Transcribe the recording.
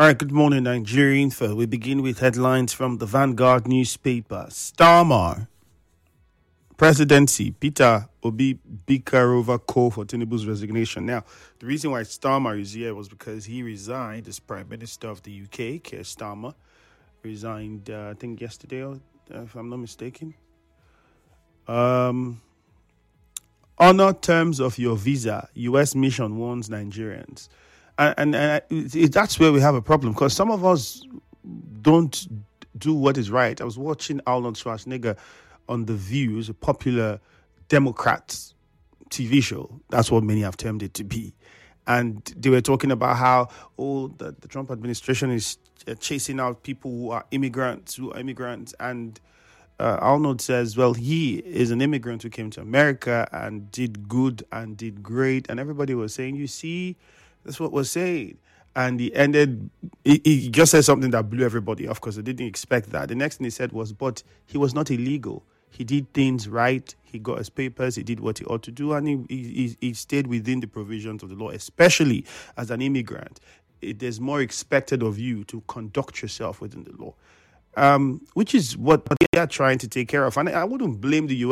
All right, good morning, Nigerian. We begin with headlines from the Vanguard newspaper. Starmer, presidency, Peter Obi Bikarova call for Tinubu's resignation. Now, the reason why Starmer is here was because he resigned as Prime Minister of the UK. Keir Starmer resigned, I think, yesterday, if I'm not mistaken. Honor terms of your visa. U.S. mission warns Nigerians. And that's where we have a problem, because some of us don't do what is right. I was watching Arnold Schwarzenegger on The View, a popular Democrats TV show. That's what many have termed it to be. And they were talking about how, the Trump administration is chasing out people who are immigrants. And Arnold says, well, he is an immigrant who came to America and did good and did great. And everybody was saying, you see, that's what we're saying. And he just said something that blew everybody off, because they didn't expect that. The next thing he said was, but he was not illegal. He did things right. He got his papers. He did what he ought to do. And he stayed within the provisions of the law, especially as an immigrant. It is more expected of you to conduct yourself within the law, which is what they are trying to take care of. And I wouldn't blame the